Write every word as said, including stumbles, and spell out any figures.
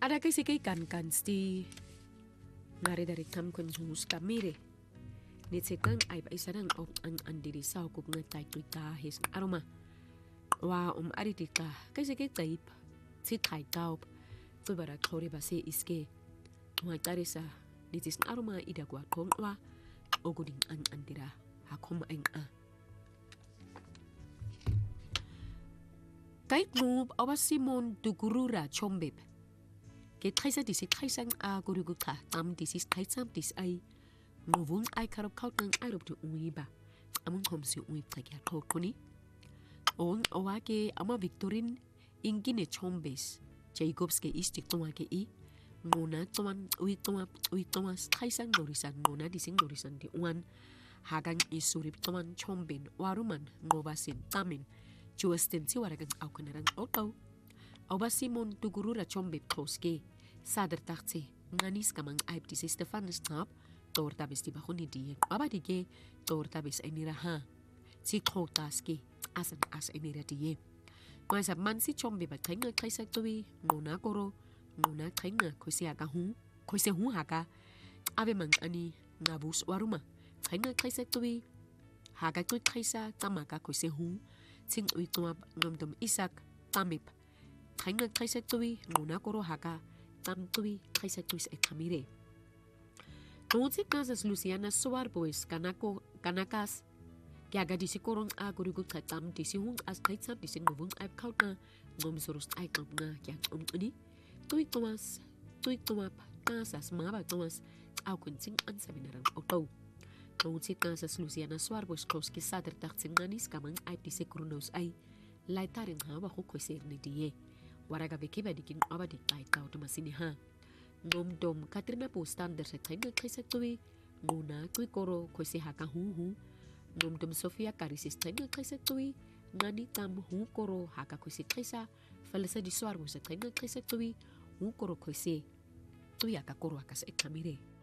Ada kasi kay kan-kan sti ngari dari kam kun hus kamire. Nitsekang ay pa isa nang op ang andiri sa hukup nga tay tuy kahis aroma. Wa um aritika kasi kay taip si tay taup. Tubara klori base iske. Tunga tarisa nitis aroma ida gwa tong wa oguding ang andira hakom ang a. Kay klub awa Simon dugurura chombeb. Ke traisa disi traisang a guruguka tam disis traisam dis ay ngovung ay karop kaut ng arop tu uiba among komsi uib tagya kokoni on awake ama Victorin ingine chombes Jacobs ke istik tuma ke i ngona tuman ui tuma ui tuma traisang norisan ngona dising norisan di uan hagang isurip tuman chomben waruman ngobasin tamin juasten si waragang au kanarang auto Oba Simon dugurura chombeb koske sadar taxi nganis kamang aib di Stefan snap torta bes di bahuni di aba dige torta bes enira ha si trotaski asan as enira di ko sa man si chombe ba thainga thaisa tui ngona koro ngona thainga khosi aga hu khosi hu haga abe mang ani nabus waruma thainga thaisa tui haga tu thaisa tamaka khosi hu sing ui tuap ngomdom isak tamip thainga thaisa tui ngona koro haga tam tui thaisa tui e kamire Tonsi kasas Luciana suar boys kanako kanakas Kiaga disi korong a gurugut katam disi hung as kaitsam disi ngubung aib kautna ngom surus ay kautna kiang um ini tui tomas tui tomap kasas maba tomas au kuncing an sabinarang auto Tonsi kasas Luciana suar boys kloski sadar taksin nanis kamang aib disi kronos ay laitarin ha wa hukwesir ni diye waraga bekiba dikin abadi tay kautu masini ha Nom dom Katrina po standard sa tayo nagkaisa tuwi nguna tui koro kwesi haka hu hu nom dom Sofia karisis tayo nagkaisa tuwi ngani tam hu koro haka kwesi kaisa falasa di suar mo sa tayo nagkaisa tuwi hu koro kwesi tuwi haka koro haka sa ekamire